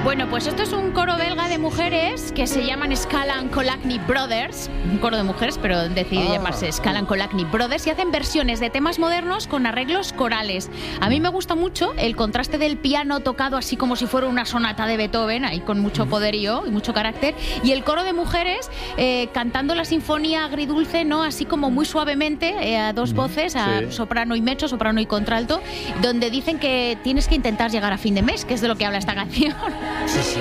Bueno, pues esto es un coro belga de mujeres que se llaman Scala and Collackney Brothers. Un coro de mujeres, pero han decidido llamarse Scala and Collackney Brothers y hacen versiones de temas modernos con arreglos corales. A mí me gusta mucho el contraste del piano tocado así como si fuera una sonata de Beethoven, ahí con mucho poderío y mucho carácter, y el coro de mujeres cantando la sinfonía agridulce, ¿no? Así como muy suavemente, a dos voces, a soprano y mezzo, soprano y contralto, donde dicen que tienes que intentar llegar a fin de mes, que es de lo que habla esta canción. Sí, sí.